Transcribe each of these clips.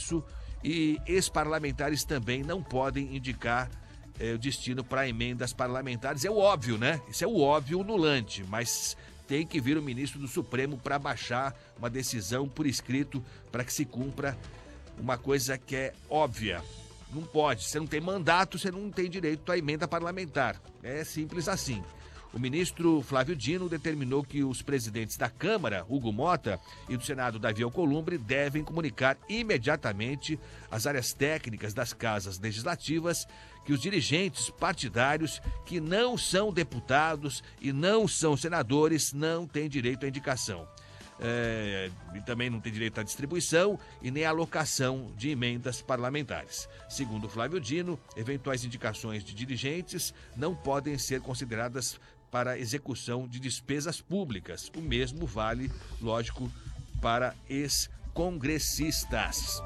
Congresso e ex-parlamentares também não podem indicar o destino para emendas parlamentares. É o óbvio, né? Isso é o óbvio nulante, mas tem que vir o ministro do Supremo para baixar uma decisão por escrito para que se cumpra uma coisa que é óbvia. Não pode, você não tem mandato, você não tem direito à emenda parlamentar. É simples assim. O ministro Flávio Dino determinou que os presidentes da Câmara, Hugo Mota, e do Senado, Davi Alcolumbre, devem comunicar imediatamente às áreas técnicas das casas legislativas que os dirigentes partidários que não são deputados e não são senadores não têm direito à indicação. E também não tem direito à distribuição e nem à alocação de emendas parlamentares. Segundo Flávio Dino, eventuais indicações de dirigentes não podem ser consideradas para execução de despesas públicas. O mesmo vale, lógico, para ex-congressistas.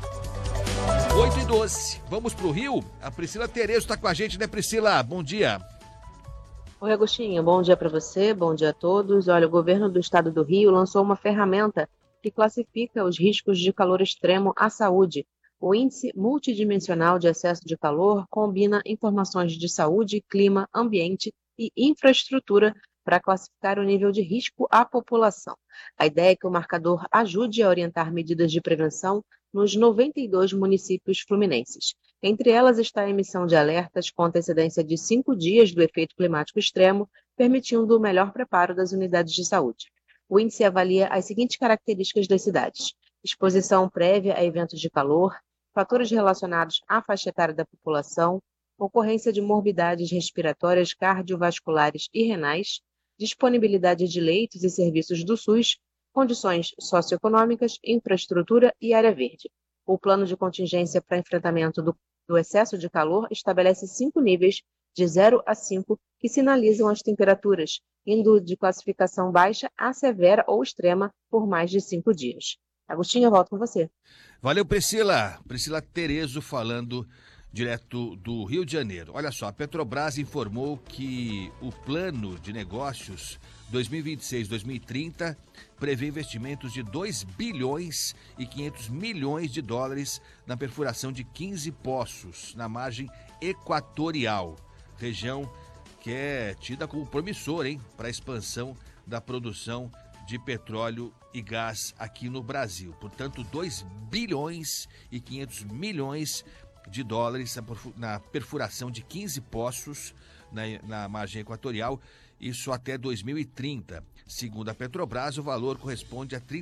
8h12. Vamos para o Rio? A Priscila Terezo está com a gente, né, Priscila? Bom dia. Oi, Agostinho, bom dia para você, bom dia a todos. Olha, o governo do estado do Rio lançou uma ferramenta que classifica os riscos de calor extremo à saúde. O Índice Multidimensional de Excesso de Calor combina informações de saúde, clima, ambiente e infraestrutura para classificar o nível de risco à população. A ideia é que o marcador ajude a orientar medidas de prevenção nos 92 municípios fluminenses. Entre elas está a emissão de alertas com antecedência de 5 dias do efeito climático extremo, permitindo o melhor preparo das unidades de saúde. O índice avalia as seguintes características das cidades: exposição prévia a eventos de calor, fatores relacionados à faixa etária da população, ocorrência de morbidades respiratórias, cardiovasculares e renais, disponibilidade de leitos e serviços do SUS, condições socioeconômicas, infraestrutura e área verde. O plano de contingência para enfrentamento do excesso de calor estabelece 5 níveis, de 0 a 5, que sinalizam as temperaturas, indo de classificação baixa a severa ou extrema por mais de 5 dias. Agostinho, eu volto com você. Valeu, Priscila. Priscila Terezo falando direto do Rio de Janeiro. Olha só, a Petrobras informou que o plano de negócios 2026-2030 prevê investimentos de 2 bilhões e 500 milhões de dólares na perfuração de 15 poços na margem equatorial, região que é tida como promissora, para a expansão da produção de petróleo e gás aqui no Brasil. Portanto, 2 bilhões e 500 milhões de dólares na perfuração de 15 poços na margem equatorial, isso até 2030. Segundo a Petrobras, o valor corresponde a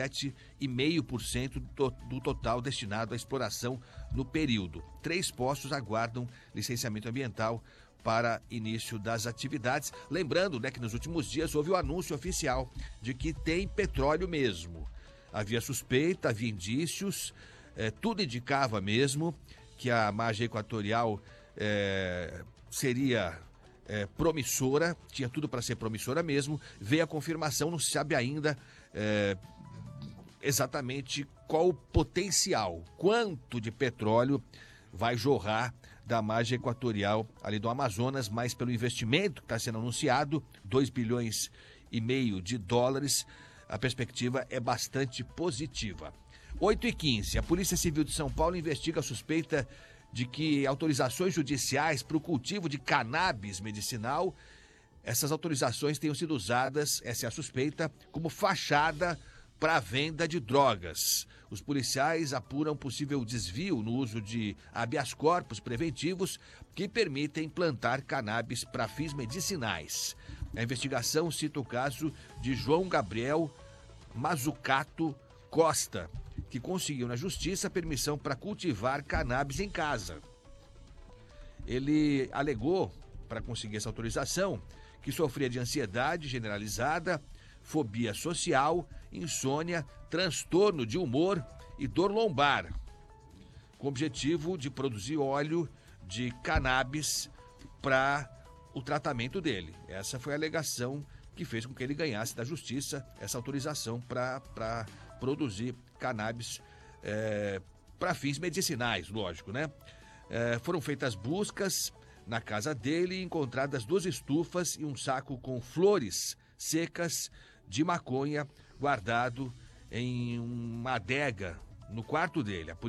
37,5% do total destinado à exploração no período. 3 poços aguardam licenciamento ambiental para início das atividades. Lembrando, que nos últimos dias houve o anúncio oficial de que tem petróleo mesmo. Havia suspeita, havia indícios, tudo indicava mesmo que a margem equatorial seria promissora, tinha tudo para ser promissora mesmo. Veio a confirmação, não se sabe ainda exatamente qual o potencial, quanto de petróleo vai jorrar da margem equatorial ali do Amazonas, mas pelo investimento que está sendo anunciado, 2 bilhões e meio de dólares, a perspectiva é bastante positiva. 8h15, a Polícia Civil de São Paulo investiga a suspeita de que autorizações judiciais para o cultivo de cannabis medicinal, essas autorizações tenham sido usadas, essa é a suspeita, como fachada para a venda de drogas. Os policiais apuram possível desvio no uso de habeas corpus preventivos que permitem plantar cannabis para fins medicinais. A investigação cita o caso de João Gabriel Mazzucato Costa, que conseguiu na justiça permissão para cultivar cannabis em casa. Ele alegou, para conseguir essa autorização, que sofria de ansiedade generalizada, fobia social, insônia, transtorno de humor e dor lombar, com o objetivo de produzir óleo de cannabis para o tratamento dele. Essa foi a alegação que fez com que ele ganhasse da justiça essa autorização para produzir cannabis para fins medicinais, lógico, né? Foram feitas buscas na casa dele e encontradas 2 estufas e um saco com flores secas de maconha guardado em uma adega no quarto dele.